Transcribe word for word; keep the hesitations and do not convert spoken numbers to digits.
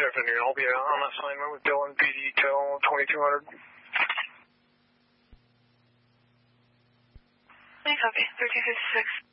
Good afternoon. I'll be on assignment with Dylan, B D till twenty-two hundred. Please copy. thirteen fifty-six.